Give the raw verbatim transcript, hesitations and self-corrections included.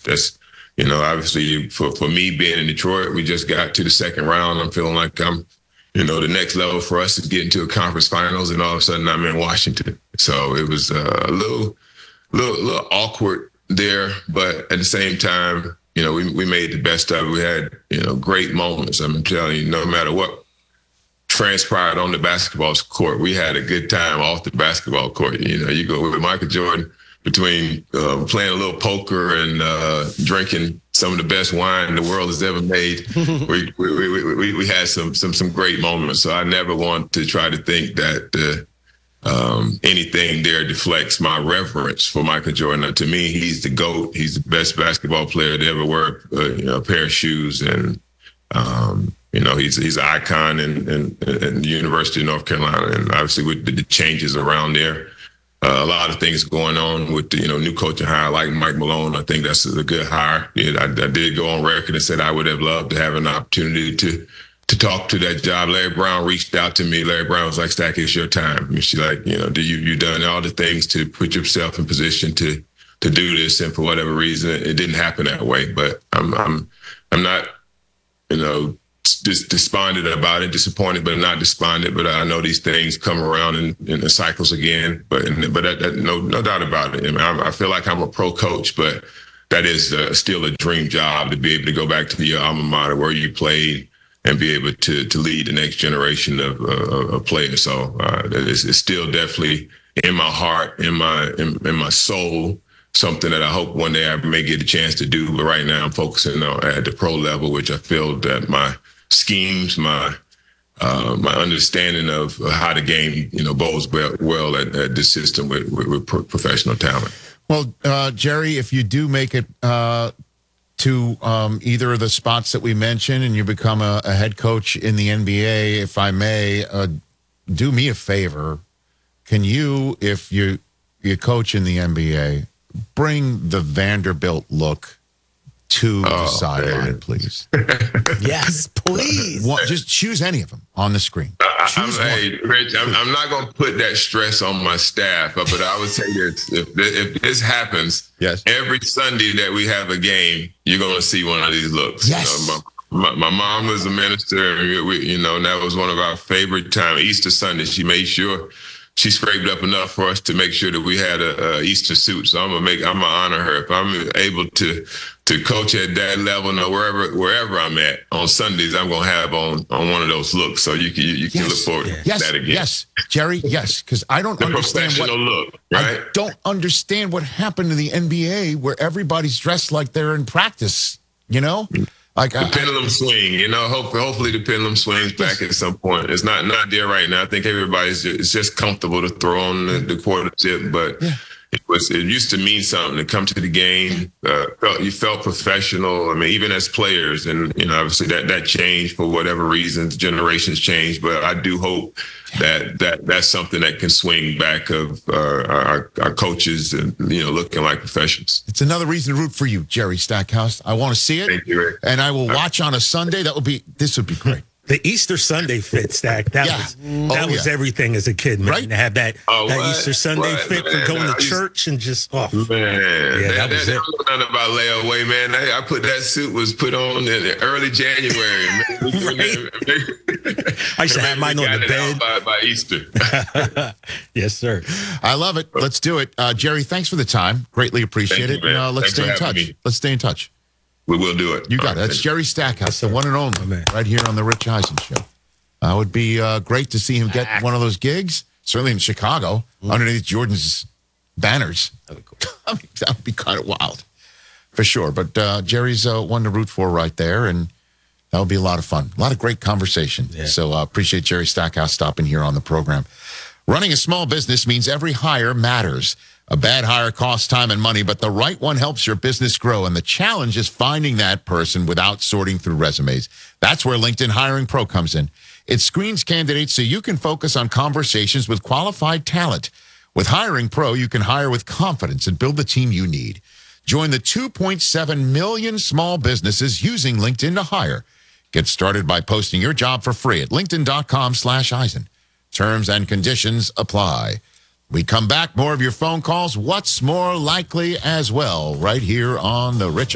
That's, you know, obviously for, for me being in Detroit, we just got to the second round. I'm feeling like I'm, you know, the next level for us is getting to a conference finals, and all of a sudden I'm in Washington. So it was uh, a little, little, little awkward there, but at the same time, you know, we we made the best of it. We had, you know, great moments. I'm telling you, no matter what transpired on the basketball court, we had a good time off the basketball court. You know, you go with Michael Jordan between uh, playing a little poker and uh, drinking some of the best wine the world has ever made. we, we, we, we, we had some, some, some great moments. So I never want to try to think that uh, um, anything there deflects my reverence for Michael Jordan. To me, he's the GOAT. He's the best basketball player to ever wear uh, you know, a pair of shoes. And, um, you know, he's he's an icon in, in, in the University of North Carolina. And obviously with the, the changes around there, Uh, a lot of things going on with the, you know, new coaching hire like Mike Malone. I think that's a good hire. Yeah, I, I did go on record and said I would have loved to have an opportunity to to talk to that job. Larry Brown reached out to me. Larry Brown was like, "Stack, it's your time." And she's like, you know, do you you done all the things to put yourself in position to to do this? And for whatever reason, it didn't happen that way. But I'm I'm I'm not, you know, just despondent about it, disappointed, but not despondent. But I know these things come around in, in the cycles again. But but that, that, no no doubt about it. I, mean, I, I feel like I'm a pro coach, but that is uh, still a dream job to be able to go back to your alma mater where you played and be able to to lead the next generation of, uh, of players. So uh, it's, it's still definitely in my heart, in my in, in my soul. Something that I hope one day I may get a chance to do. But right now I'm focusing on at the pro level, which I feel that my schemes, my uh, my understanding of how the game, you know, bodes well, well at, at this system with, with, with pro- professional talent. Well, uh, Jerry, if you do make it uh, to um, either of the spots that we mentioned and you become a, a head coach in the N B A, if I may, uh, do me a favor. Can you, if you you coach in the N B A, bring the Vanderbilt look to oh, the sideline, please? Yes, please. One, just choose any of them on the screen. Choose I'm, hey, Rich, I'm, I'm not going to put that stress on my staff, but, but I would say this: if, if this happens, yes, every Sunday that we have a game, you're going to see one of these looks. Yes. You know, my, my, my mom was a minister, and we, you know, and that was one of our favorite times. Easter Sunday, she made sure she scraped up enough for us to make sure that we had a, a Easter suit. So I'm gonna make, I'm gonna honor her if I'm able to to coach at that level. Or wherever wherever I'm at on Sundays, I'm gonna have on on one of those looks. So you can you, you can yes. look forward to yes. that again. Yes, Jerry. Yes, because I don't the understand professional what, look. Right? I don't understand what happened to the N B A where everybody's dressed like they're in practice. You know. Like the I, pendulum swing, you know. Hope, hopefully, the pendulum swings back at some point. It's not not there right now. I think everybody's just, it's just comfortable to throw on the, the quarter tip, but yeah. it was it used to mean something to come to the game. Uh, felt, you felt professional. I mean, even as players, and you know, obviously that that changed for whatever reasons. Generations changed, but I do hope that that that's something that can swing back of uh, our our coaches and you know looking like professionals. It's another reason to root for you, Jerry Stackhouse. I want to see it. Thank you, Rick. And I will watch on a Sunday. That would be this would be great. The Easter Sunday fit, Stack. That yeah. was oh, that was yeah. everything as a kid, man. Right? To have that, oh, that what? Easter Sunday what? fit man, for going no, to church and just oh man. Yeah, that, that was that, it. I don't know nothing about layaway, man. I, I put that suit was put on in early January. I used to have mine on the bed by, by Easter. Yes, sir. I love it. Let's do it, uh, Jerry. Thanks for the time. Greatly appreciate Thank it. you, and, uh, let's Thanks stay in touch. Me. Let's stay in touch. We will do it. You got All it. right, That's Jerry Stackhouse, Yes, the one and only, oh, right here on the Rich Eisen Show. Uh, it would be uh, great to see him get one of those gigs, certainly in Chicago, mm. underneath Jordan's banners. That'd be, cool. I mean, that would be kind of wild, for sure. But uh, Jerry's uh, one to root for right there, and that would be a lot of fun. A lot of great conversation. Yeah. So I uh, appreciate Jerry Stackhouse stopping here on the program. Running a small business means every hire matters. A bad hire costs time and money, but the right one helps your business grow. And the challenge is finding that person without sorting through resumes. That's where LinkedIn Hiring Pro comes in. It screens candidates so you can focus on conversations with qualified talent. With Hiring Pro, you can hire with confidence and build the team you need. Join the two point seven million small businesses using LinkedIn to hire. Get started by posting your job for free at linkedin.com slash Eisen. Terms and conditions apply. We come back, more of your phone calls. What's more likely as well, right here on the Rich